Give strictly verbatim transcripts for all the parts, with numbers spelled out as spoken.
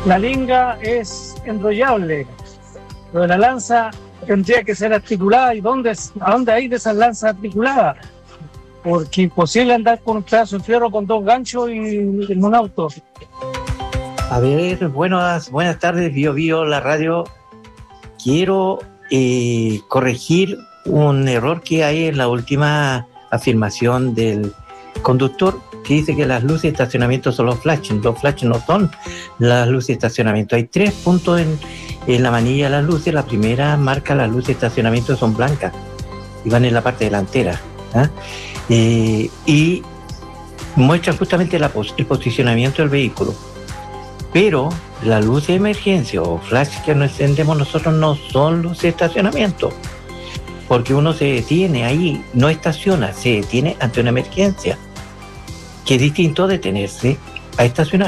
La linga es enrollable, pero la lanza tendría que ser articulada. ¿Y dónde, a dónde hay de esas lanzas articuladas? Porque imposible andar con un pedazo de fierro con dos ganchos y en un auto. A ver, buenas, buenas tardes, Bio Bio, la radio. Quiero eh, corregir un error que hay en la última afirmación del conductor, que dice que las luces de estacionamiento son los flashes. Los flashes no son las luces de estacionamiento. Hay tres puntos en, en la manilla de las luces. La primera marca las luces de estacionamiento son blancas y van en la parte delantera, ¿eh? Eh, y muestra justamente la pos- el posicionamiento del vehículo. Pero la luz de emergencia o flash que nos encendemos nosotros no son luces de estacionamiento, porque uno se detiene ahí, no estaciona, se detiene ante una emergencia, que es distinto a detenerse a estacionar.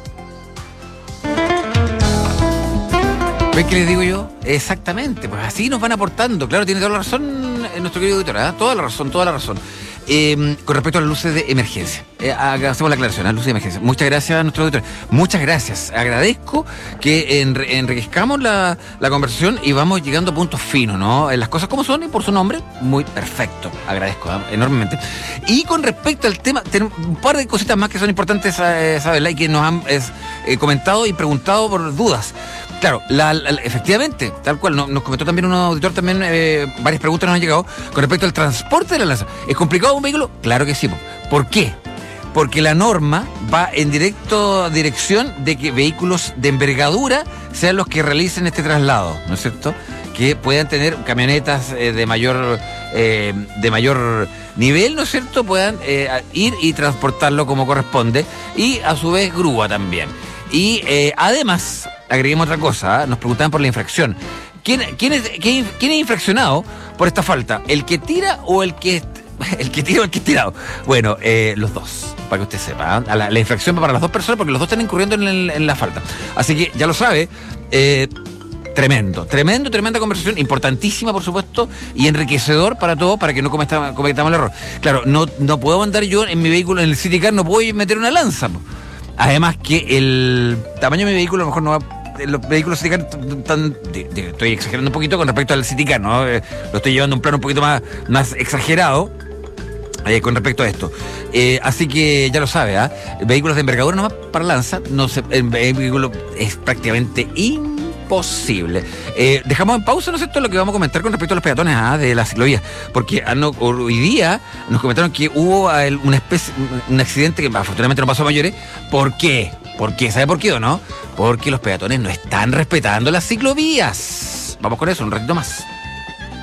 ¿Ves qué les digo yo? Exactamente, pues así nos van aportando. Claro, tiene toda la razón eh, nuestro querido auditor, ¿eh? Toda la razón, toda la razón. Eh, con respecto a las luces de emergencia, eh, hacemos la aclaración, las luces de emergencia. Muchas gracias a nuestro auditor, muchas gracias. Agradezco que enri- enriquezcamos la, la conversación y vamos llegando a puntos finos, ¿no? Eh, Las cosas como son y por su nombre, muy perfecto. Agradezco ¿eh? enormemente. Y con respecto al tema, tenemos un par de cositas más que son importantes, eh, saberla, y que nos han es, eh, comentado y preguntado por dudas. Claro, la, la, efectivamente, tal cual, nos, nos comentó también un auditor, también eh, varias preguntas nos han llegado con respecto al transporte de la lanza. ¿Es complicado un vehículo? Claro que sí. ¿Por qué? Porque la norma va en directo dirección de que vehículos de envergadura sean los que realicen este traslado, ¿no es cierto? Que puedan tener camionetas eh, de mayor eh, de mayor nivel, ¿no es cierto? Puedan eh, ir y transportarlo como corresponde, y a su vez grúa también. Y eh, además, agreguemos otra cosa, ¿eh? Nos preguntaban por la infracción. ¿Quién, quién, es, quién, ¿Quién es infraccionado por esta falta? ¿El que tira o el que el que tira o el que es tirado? Bueno, eh, los dos, para que usted sepa. ¿eh? La, la infracción va para las dos personas porque los dos están incurriendo en, el, en la falta. Así que ya lo sabe. Eh, Tremendo, tremendo, tremenda conversación, importantísima por supuesto, y enriquecedor para todos, para que no cometa, cometamos el error. Claro, no, no puedo andar yo en mi vehículo, en el City Car, no puedo meter una lanza. Además que el tamaño de mi vehículo a lo mejor no va, los vehículos City Car tan, de, de, estoy exagerando un poquito con respecto al City Car, ¿no? Eh, lo estoy llevando a un plano un poquito más, más exagerado. Eh, con respecto a esto. Eh, así que ya lo sabe, ¿ah? ¿eh? Vehículos de envergadura nomás para lanza, no se, el vehículo es prácticamente imposible. Eh, dejamos en pausa, ¿no es cierto?, lo que vamos a comentar con respecto a los peatones ¿ah? de las ciclovías, porque ah, no, hoy día nos comentaron que hubo ah, una especie, un accidente que afortunadamente no pasó a mayores. ¿Por qué? ¿Por qué? ¿Sabe por qué o no? Porque los peatones no están respetando las ciclovías. Vamos con eso, un ratito más.